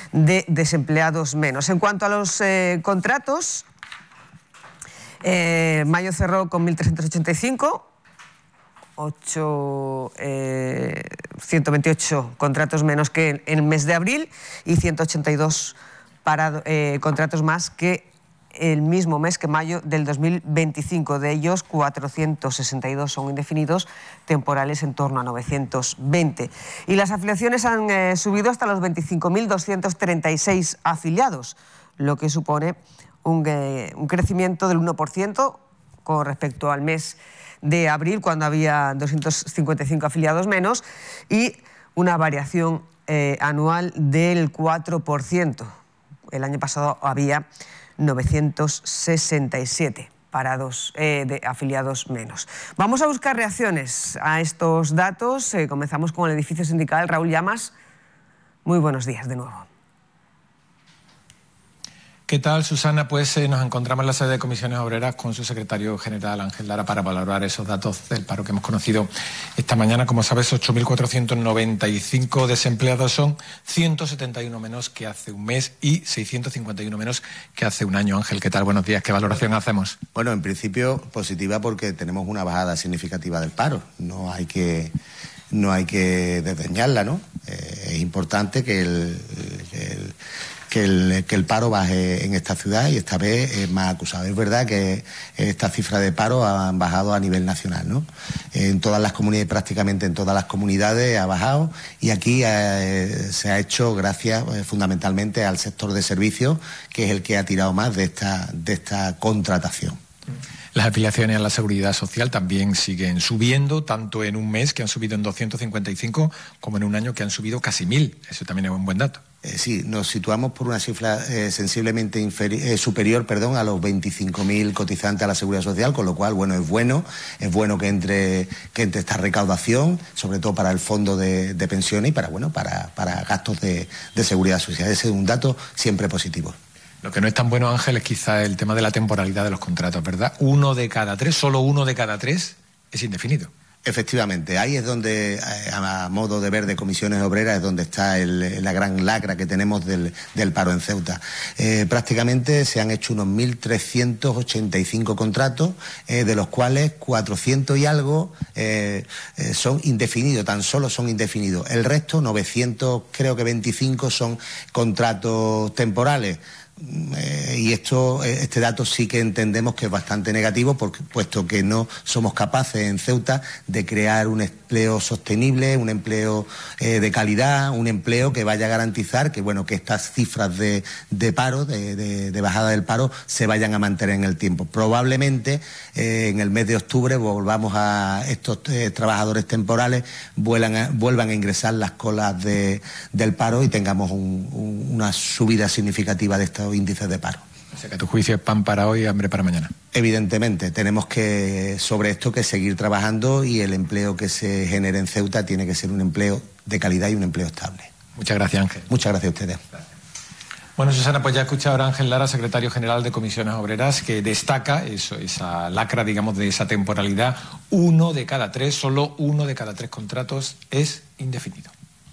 de desempleados menos. En cuanto a los contratos, mayo cerró con 1.385, 128 contratos menos que en el mes de abril y 182 contratos más que el mismo mes que mayo del 2025. De ellos, 462 son indefinidos, temporales en torno a 920. Y las afiliaciones han subido hasta los 25.236 afiliados, lo que supone un crecimiento del 1% con respecto al mes de abril, cuando había 255 afiliados menos, y una variación anual del 4%. El año pasado había 967 de afiliados menos. Vamos a buscar reacciones a estos datos. Comenzamos con el edificio sindical. Raúl Llamas, muy buenos días de nuevo. ¿Qué tal, Susana? Pues nos encontramos en la sede de Comisiones Obreras con su secretario general, Ángel Lara, para valorar esos datos del paro que hemos conocido esta mañana. Como sabes, 8.495 desempleados son 171 menos que hace un mes y 651 menos que hace un año. Ángel, ¿qué tal? Buenos días. ¿Qué valoración hacemos? Bueno, en principio positiva, porque tenemos una bajada significativa del paro. No hay que desdeñarla, ¿no? Es importante que el paro baje en esta ciudad, y esta vez es más acusado. Es verdad que esta cifra de paro han bajado a nivel nacional, ¿no? En todas las comunidades, prácticamente en todas las comunidades ha bajado, y aquí se ha hecho gracias fundamentalmente al sector de servicios, que es el que ha tirado más de esta contratación. Las afiliaciones a la Seguridad Social también siguen subiendo, tanto en un mes, que han subido en 255, como en un año, que han subido casi 1.000. Eso también es un buen dato. Sí, nos situamos por una cifra sensiblemente superior a los 25.000 cotizantes a la Seguridad Social, con lo cual, bueno, es bueno que entre esta recaudación, sobre todo para el fondo de pensiones y para gastos de seguridad social. Ese es un dato siempre positivo. Lo que no es tan bueno, Ángel, es quizá el tema de la temporalidad de los contratos, ¿verdad? Solo uno de cada tres es indefinido. Efectivamente, ahí es donde, a modo de ver de Comisiones Obreras, es donde está la gran lacra que tenemos del paro en Ceuta. Prácticamente se han hecho unos 1.385 contratos, de los cuales 400 y algo son indefinidos, tan solo son indefinidos. El resto, 925, son contratos temporales. Y este dato sí que entendemos que es bastante negativo, puesto que no somos capaces en Ceuta de crear un empleo sostenible, un empleo de calidad, un empleo que vaya a garantizar que estas cifras de paro, de bajada del paro, se vayan a mantener en el tiempo. Probablemente en el mes de octubre volvamos a estos trabajadores temporales vuelvan a ingresar las colas del paro y tengamos una subida significativa de estos índices de paro. O sea que a tu juicio es pan para hoy y hambre para mañana. Evidentemente, tenemos sobre esto que seguir trabajando, y el empleo que se genere en Ceuta tiene que ser un empleo de calidad y un empleo estable. Muchas gracias, Ángel. Muchas gracias a ustedes. Gracias. Bueno, Susana, pues ya escucha ahora Ángel Lara, secretario general de Comisiones Obreras, que destaca esa lacra, digamos, de esa temporalidad. Solo uno de cada tres contratos es indefinido.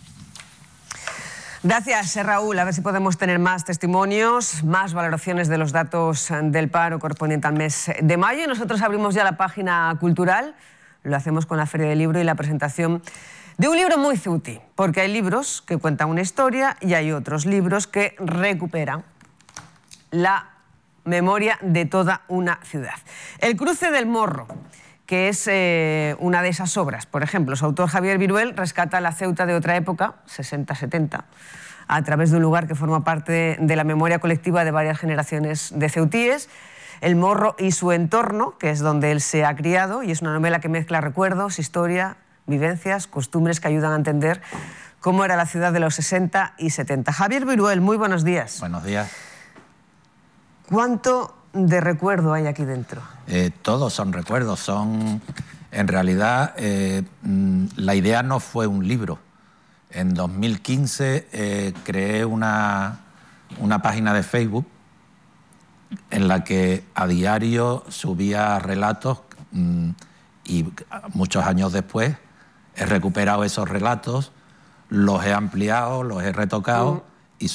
Gracias, Raúl. A ver si podemos tener más testimonios, más valoraciones de los datos del paro correspondiente al mes de mayo. Y nosotros abrimos ya la página cultural. Lo hacemos con la Feria del Libro y la presentación de un libro muy ceutí, porque hay libros que cuentan una historia y hay otros libros que recuperan la memoria de toda una ciudad. El cruce del Morro, que es una de esas obras. Por ejemplo, su autor Javier Viruel rescata la Ceuta de otra época, 60-70, a través de un lugar que forma parte de la memoria colectiva de varias generaciones de ceutíes, El Morro y su entorno, que es donde él se ha criado, y es una novela que mezcla recuerdos, historia, vivencias, costumbres que ayudan a entender cómo era la ciudad de los 60 y 70. Javier Viruel, muy buenos días. Buenos días. ¿Cuánto de recuerdo hay aquí dentro? Todos son recuerdos, en realidad la idea no fue un libro. En 2015 creé una página de Facebook en la que a diario subía relatos, y muchos años después he recuperado esos relatos, los he ampliado, los he retocado